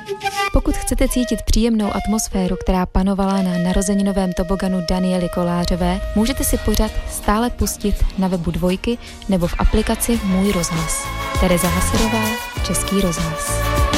Pokud chcete cítit příjemnou atmosféru, která panovala na narozeninovém toboganu Daniely Kolářové, můžete si pořad stále pustit na webu Dvojky nebo v aplikaci Můj rozhlas. Tereza Haserová, Český rozhlas.